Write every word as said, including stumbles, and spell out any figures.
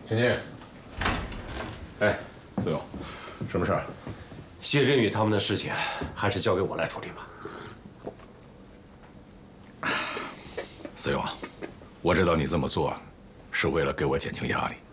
请进。哎，思勇，什么事儿？ 谢振宇他们的事情，还是交给我来处理吧。 思勇，我知道你这么做是为了给我减轻压力。